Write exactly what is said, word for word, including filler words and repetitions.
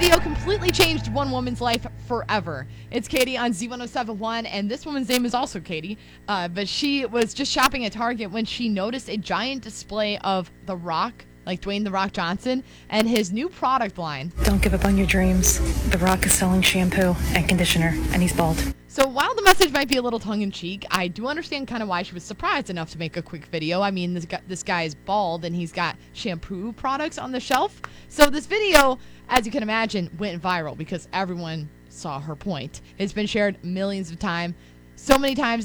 video completely changed one woman's life forever. It's Katie on Z one oh seven point one, and this woman's name is also Katie, uh, but she was just shopping at Target when she noticed a giant display of The Rock, like Dwayne The Rock Johnson, and his new product line. Don't give up on your dreams. The Rock is selling shampoo and conditioner, and he's bald. So while the message might be a little tongue-in-cheek, I do understand kind of why she was surprised enough to make a quick video. I mean, this guy, this guy is bald, and he's got shampoo products on the shelf. So this video, as you can imagine, went viral because everyone saw her point. It's been shared millions of times, so many times